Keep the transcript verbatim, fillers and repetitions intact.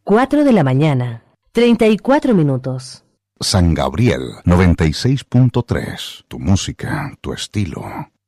cuatro de la mañana, treinta y cuatro minutos. San Gabriel noventa y seis punto tres. Tu música, tu estilo.